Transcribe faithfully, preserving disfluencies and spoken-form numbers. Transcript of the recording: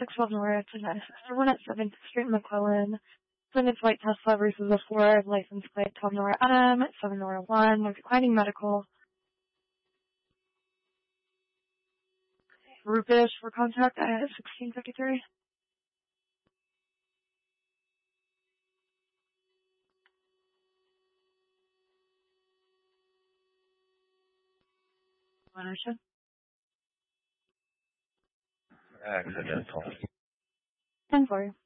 six twelve North, everyone at seventh Street McClellan. Defendant's white Tesla versus a Ford, license plate twelve Nora Adam, seven Nora one, no declining medical. Rupish for contact at sixteen fifty-three. Ownership. Accidental. ten for you.